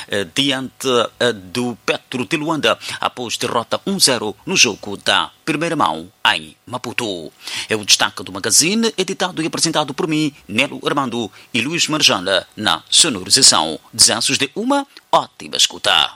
diante do Petro de Luanda, após derrota 1-0 no jogo da primeira mão em Maputo. É o destaque do Magazine, editado e apresentado por mim, Nelo Armando e Luís Marjana, na sonorização. Desejos de uma ótima escuta.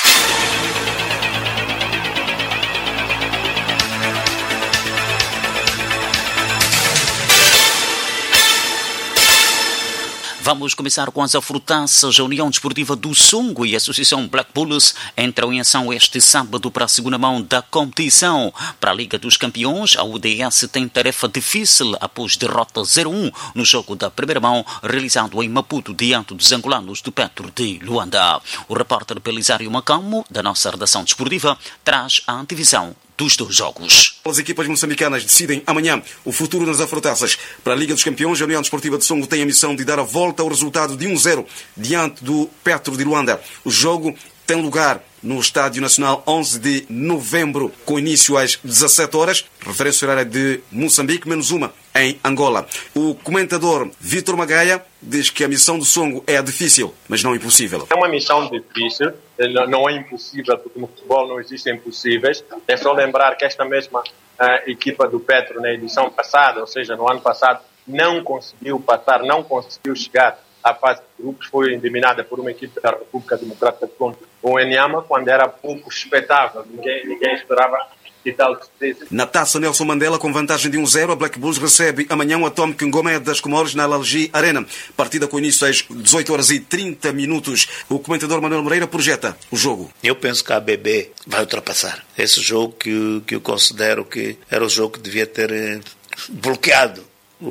Vamos começar com as afrontaças. A União Desportiva do Songo e a Associação Black Bulls entram em ação este sábado para a segunda mão da competição. Para a Liga dos Campeões, a UDS tem tarefa difícil após derrota 0-1 no jogo da primeira mão realizado em Maputo diante dos angolanos do Petro de Luanda. O repórter Belisário Macamo, da nossa redação desportiva, traz a antevisão dos dois jogos. As equipas moçambicanas decidem amanhã o futuro nas afrontaças. Para a Liga dos Campeões, a União Desportiva de Songo tem a missão de dar a volta ao resultado de 1-0 diante do Petro de Luanda. O jogo tem lugar no Estádio Nacional 11 de novembro, com início às 17 horas, referência horária de Moçambique, menos uma em Angola. O comentador Vítor Magaia diz que a missão do Songo é difícil, mas não impossível. É uma missão difícil, não é impossível, porque no futebol não existem impossíveis. É só lembrar que esta mesma equipa do Petro, na edição passada, ou seja, no ano passado, não conseguiu passar, não conseguiu chegar à fase de grupos, foi eliminada por uma equipe da República Democrática do Congo, o Enyama, quando era pouco expectável. Ninguém esperava que tal sucesso. Na Taça Nelson Mandela, com vantagem de 1-0, a Black Bulls recebe amanhã o Atomic Ngomé das Comores na Lalgi Arena. Partida com início às 18 horas e 30 minutos. O comentador Manuel Moreira projeta o jogo. Eu penso que a ABB vai ultrapassar. Esse jogo que eu considero que era o jogo que devia ter bloqueado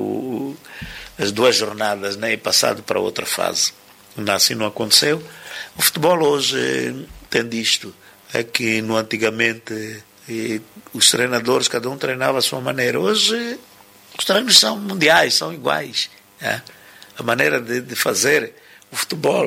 as duas jornadas, né, e passado para outra fase. Assim não aconteceu. O futebol hoje tem disto. É que no antigamente os treinadores, cada um treinava a sua maneira. Hoje os treinos são mundiais, são iguais. Né? A maneira de fazer o futebol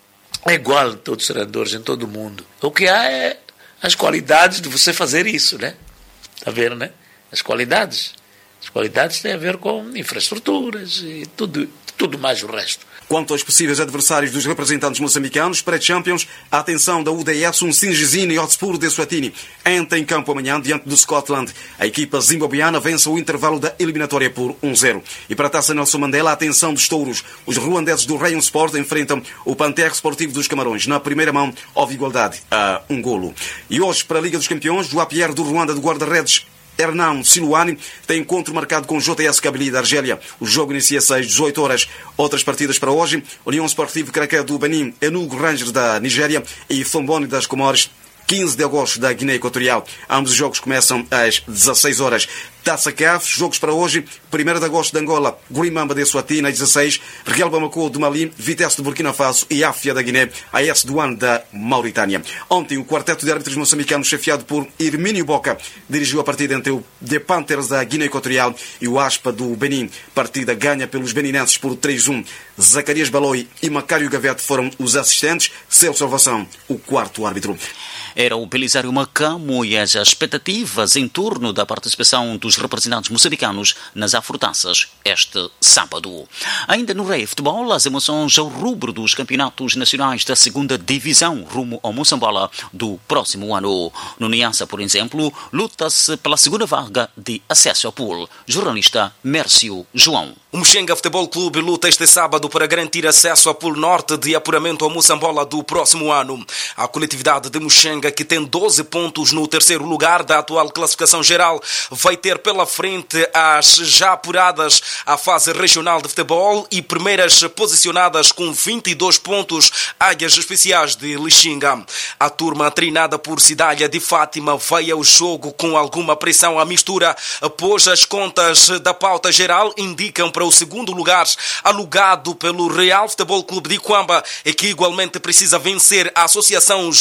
é igual em todos os treinadores, em todo o mundo. O que há é as qualidades de você fazer isso, né? Está vendo, né? As qualidades. As qualidades têm a ver com infraestruturas e tudo mais o resto. Quanto aos possíveis adversários dos representantes moçambicanos, pré-champions, a atenção da UDS, um Singizini Hotspur de Eswatini, entra em campo amanhã diante do Scotland. A equipa zimbabuiana vence o intervalo da eliminatória por 1-0. E para a Taça Nelson Mandela, a atenção dos touros. Os ruandeses do Rayon Sport enfrentam o Panterre Sportivo dos Camarões. Na primeira mão, houve igualdade a 1 golo. E hoje, para a Liga dos Campeões, João Pierre do Ruanda de guarda-redes Hernan Siluani tem encontro marcado com o JS Kabylie da Argélia. O jogo inicia-se às 18 horas. Outras partidas para hoje: União Sportiva Craqué do Benin, Enugu Rangers da Nigéria e Fomboni das Comores, 15 de agosto da Guiné Equatorial. Ambos os jogos começam às 16 horas. Taça CAF, jogos para hoje: 1 de agosto de Angola, Gurimamba de Eswatini, às 16, Real Bamako do Mali, Vitesse de Burkina Faso e Áfia da Guiné, AS Douane da Mauritânia. Ontem, o quarteto de árbitros moçambicanos, chefiado por Hermínio Boca, dirigiu a partida entre o The Panthers da Guiné Equatorial e o Aspa do Benin. Partida ganha pelos beninenses por 3-1. Zacarias Baloi e Macário Gavete foram os assistentes. Celso Salvação, o quarto árbitro. Era o Belisário Macamo e as expectativas em torno da participação dos representantes moçambicanos nas afrontaças este sábado. Ainda no Rei Futebol, as emoções ao rubro dos campeonatos nacionais da segunda divisão rumo ao Moçambola do próximo ano. No Niassa, por exemplo, luta-se pela segunda vaga de acesso ao pool. Jornalista Mércio João. O Muxenga Futebol Clube luta este sábado para garantir acesso ao pool norte de apuramento ao Moçambola do próximo ano. A coletividade de Muxenga, que tem 12 pontos no terceiro lugar da atual classificação geral, vai ter pela frente as já apuradas à fase regional de futebol e primeiras posicionadas com 22 pontos, Águias Especiais de Lixinga. A turma treinada por Cidália de Fátima vai ao jogo com alguma pressão à mistura, pois as contas da pauta geral indicam para o segundo lugar, alugado pelo Real Futebol Clube de Iquamba, e que igualmente precisa vencer a Associação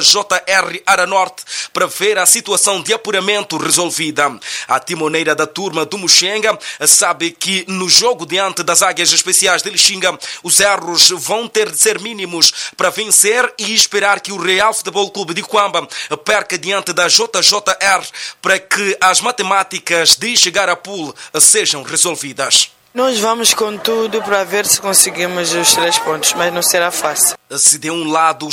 JJR Aranorte para ver a situação de apuramento resolvida. A timoneira da turma do Muxenga sabe que no jogo diante das Águias Especiais de Lixinga os erros vão ter de ser mínimos para vencer e esperar que o Real Futebol Clube de Iquamba perca diante da JJR para que as matemáticas de chegar a pool sejam resolvidas. Nós vamos com tudo para ver se conseguimos os 3 pontos, mas não será fácil. Se de um lado